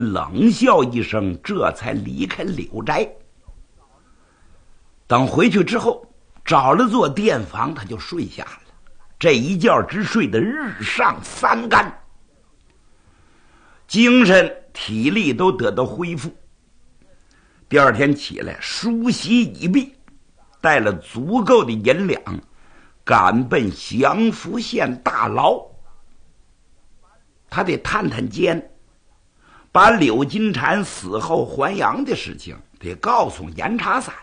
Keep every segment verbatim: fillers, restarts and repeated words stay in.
冷笑一声，这才离开柳宅。等回去之后，找了座店房，他就睡下了。这一觉直睡得日上三竿，精神体力都得到恢复。第二天起来，梳洗已毕，带了足够的银两，赶奔祥符县大牢。他得探探监，把柳金蝉死后还阳的事情得告诉严查散。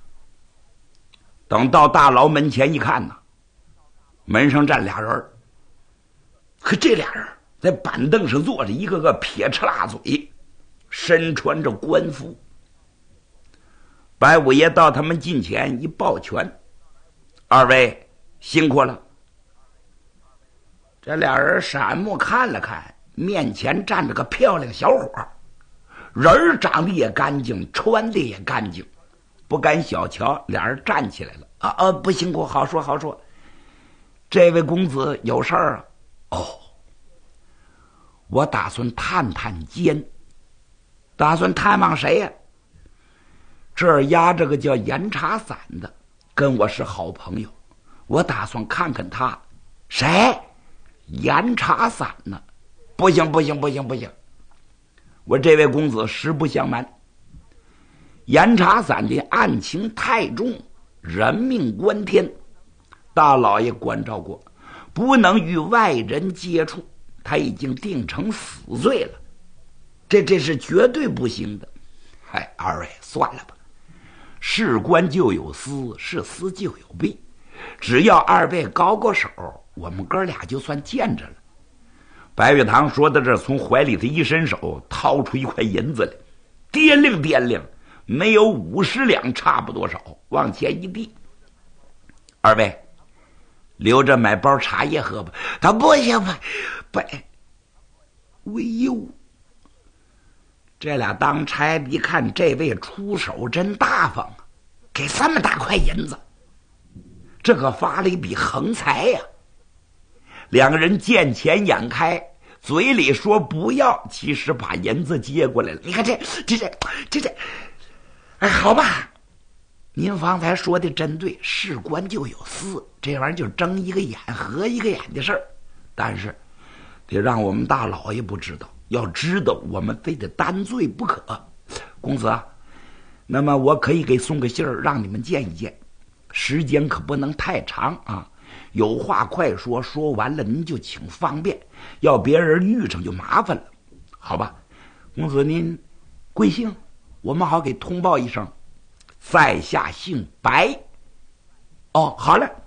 等到大牢门前一看呢，门上站俩人，可这俩人在板凳上坐着，一个个撇吃辣嘴，身穿着官服。白五爷到他们近前一抱拳：“二位辛苦了。”这俩人闪目看了看，面前站着个漂亮小伙，人长得也干净，穿的也干净，不敢小瞧。俩人站起来了：“啊啊，不辛苦，好说好说。这位公子有事儿啊？”“哦，我打算探探监。”“打算探望谁呀？”“这儿压着个叫严查散的，跟我是好朋友，我打算看看他。”“谁？”“严查散呢？”“不行不行不行不行，我这位公子实不相瞒，严查散的案情太重，人命关天，大老爷关照过，不能与外人接触，他已经定成死罪了，这这是绝对不行的。嗨，二位算了吧，是官就有私，是私就有弊，只要二位高过手，我们哥俩就算见着了。”白玉堂说到这儿，从怀里头一伸手，掏出一块银子来，掂量掂量，没有五十两差不多少，往前一递：“二位留着买包茶叶喝吧。”“他不行吧，白为优。”这俩当差的一看这位出手真大方啊，给这么大块银子，这可发了一笔横财呀、啊。两个人见钱眼开，嘴里说不要，其实把银子接过来了。你看这这这这这，哎，好吧，您方才说的真对，事关就有私，这玩意儿就睁一个眼合一个眼的事儿，但是得让我们大老爷不知道，要知道我们非得担罪不可。公子啊，那么我可以给送个信儿，让你们见一见，时间可不能太长啊。有话快说，说完了您就请方便，要别人遇上就麻烦了，好吧？公子您贵姓？我们好给通报一声。在下姓白。哦，好了。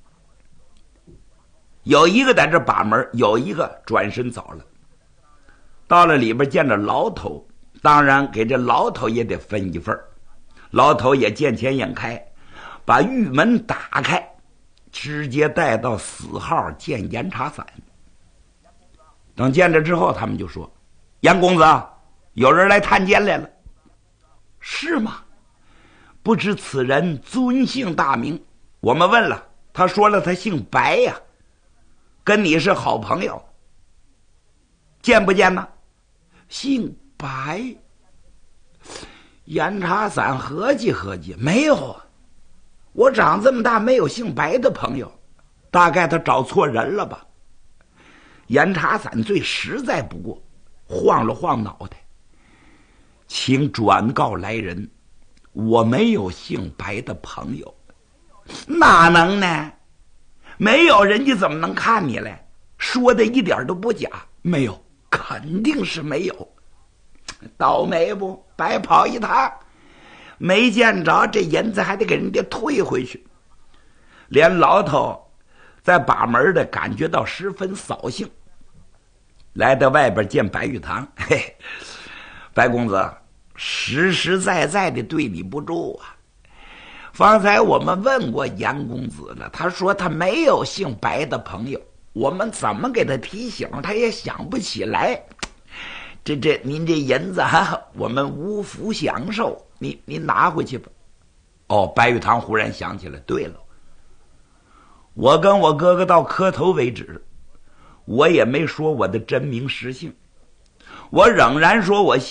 有一个在这把门，有一个转身走了。到了里边见着牢头，当然给这牢头也得分一份。牢头也见钱眼开，把狱门打开，直接带到死号见严查散。等见着之后，他们就说：“严公子，有人来探监来了。”“是吗？不知此人尊姓大名？”“我们问了，他说了他姓白呀、啊，跟你是好朋友，见不见呢？”“姓白。”严查散合计合计，没有啊，我长这么大没有姓白的朋友，大概他找错人了吧。严查散最实在不过，晃了晃脑袋：“请转告来人，我没有姓白的朋友。”“哪能呢？没有人家怎么能看你来？说的一点都不假，没有，肯定是没有。倒霉不？白跑一趟，没见着，这银子还得给人家退回去。”连牢头在把门的感觉到十分扫兴，来到外边见白玉堂：“嘿，白公子，实实在在的对你不住啊！方才我们问过严公子了，他说他没有姓白的朋友，我们怎么给他提醒，他也想不起来。这这您这银子啊，我们无福享受，您您拿回去吧。”哦，白玉堂忽然想起来，对了，我跟我哥哥到磕头为止，我也没说我的真名实姓， 我仍然说我